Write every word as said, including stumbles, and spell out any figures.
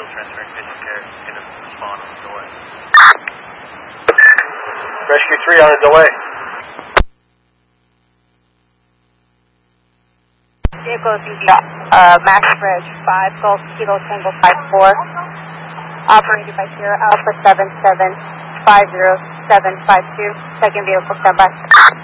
still transferring visual care. It's going to respond on the delay. Rescue three on a delay. Vehicle is uh, Max Bridge, five Golf Kilo Tango five four, operated by Sierra Alpha seven seven five zero seven five two. Second vehicle, stand by.